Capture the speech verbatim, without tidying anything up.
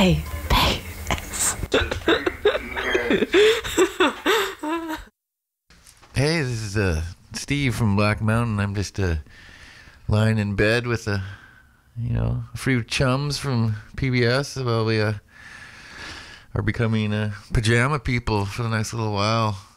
Bay, Bay. Hey, this is uh, Steve from Black Mountain. I'm just uh, lying in bed with a, you know, a few chums from P B S. Well, we uh, are becoming uh, pajama people for the next little while.